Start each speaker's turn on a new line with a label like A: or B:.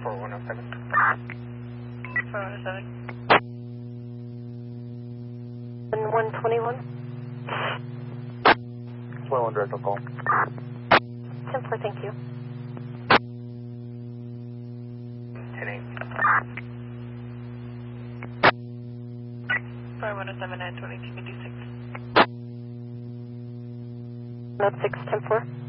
A: 4107.
B: 4107.
C: 121.
A: 21 direct call.
C: 10-4, thank you.
A: 10-8.
B: 4107 922 56.
C: Note 6, 10-4.